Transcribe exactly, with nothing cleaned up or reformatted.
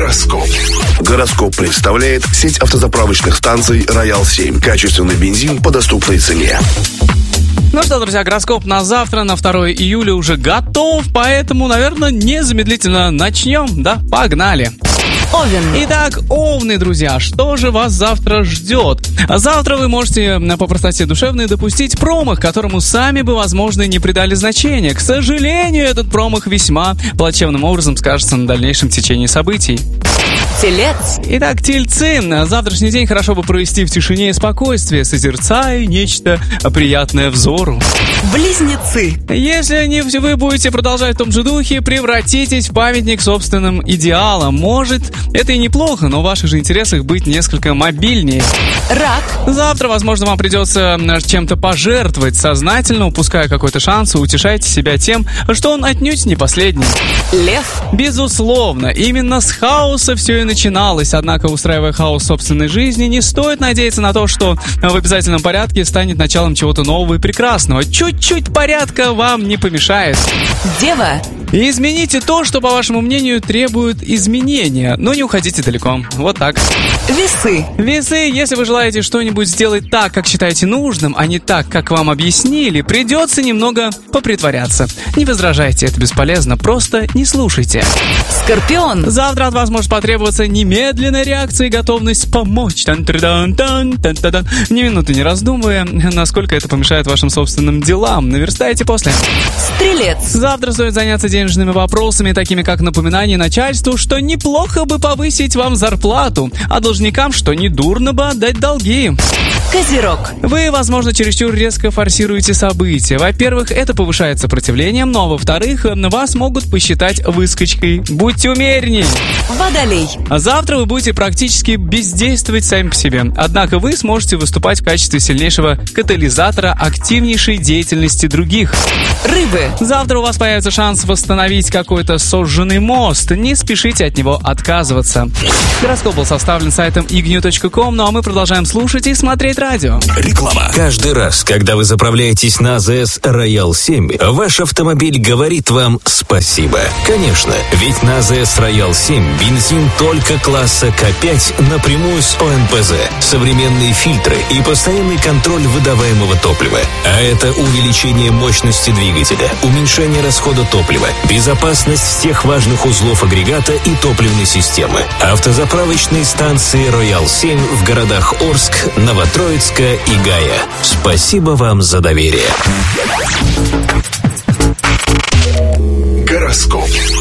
Гороскоп. Гороскоп представляет сеть автозаправочных станций «Роял семь». Качественный бензин по доступной цене. Ну что, друзья, гороскоп на завтра, на второе июля уже готов, поэтому, наверное, незамедлительно начнем, да? Погнали! Овен. Итак, овны, друзья, что же вас завтра ждет? Завтра вы можете по простоте душевной допустить промах, которому сами бы, возможно, не придали значения. К сожалению, этот промах весьма плачевным образом скажется на дальнейшем течении событий. Телец. Итак, тельцы, завтрашний день хорошо бы провести в тишине и спокойствии, созерцая нечто приятное взору. Близнецы. Если не вы будете продолжать в том же духе, превратитесь в памятник собственным идеалам. Может, это и неплохо, но в ваших же интересах быть несколько мобильнее. Рак. Завтра, возможно, вам придется чем-то пожертвовать, сознательно упуская какой-то шанс, и утешайте себя тем, что он отнюдь не последний. Лев. Безусловно, именно с хаоса все и начиналось, однако, устраивая хаос в собственной жизни, не стоит надеяться на то, что в обязательном порядке станет началом чего-то нового и прекрасного. Чуть-чуть порядка вам не помешает. Дева. И измените то, что, по вашему мнению, требует изменения, но не уходите далеко. Вот так. Весы. Весы, если вы желаете что-нибудь сделать так, как считаете нужным, а не так, как вам объяснили, придется немного попритворяться. Не возражайте, это бесполезно, просто не слушайте. Скорпион. Завтра от вас может потребоваться немедленная реакция и готовность помочь. Тан-тан-тан-тан-тан-тан. Ни минуты не раздумывая, насколько это помешает вашим собственным делам. Наверстайте после. Стрелец. Завтра стоит заняться денежными вопросами, такими как напоминание начальству, что неплохо бы повысить вам зарплату, а должникам, что недурно бы отдать долги. Козерог. Вы, возможно, чересчур резко форсируете события. Во-первых, это повышает сопротивление, но, во-вторых, вас могут посчитать выскочкой. Будьте умеренней. Водолей. Завтра вы будете практически бездействовать сами по себе. Однако вы сможете выступать в качестве сильнейшего катализатора активнейшей деятельности других. Рыбы. Завтра у вас появится шанс восстановить какой-то сожженный мост. Не спешите от него отказываться. Гороскоп был составлен сайтом игню точка ком, ну а мы продолжаем слушать и смотреть радио. Реклама. Каждый раз, когда вы заправляетесь на АЗС «Роял семь», ваш автомобиль говорит вам спасибо. Конечно, ведь на АЗС «Роял семь» бензин только класса К пять напрямую с О Н П З, современные фильтры и постоянный контроль выдаваемого топлива. А это увеличение мощности двигателя, уменьшение расхода топлива, безопасность всех важных узлов агрегата и топливной системы. Автозаправочные станции «Роял семь» в городах Орск, Новотроицка и Гая. Спасибо вам за доверие. Гороскоп.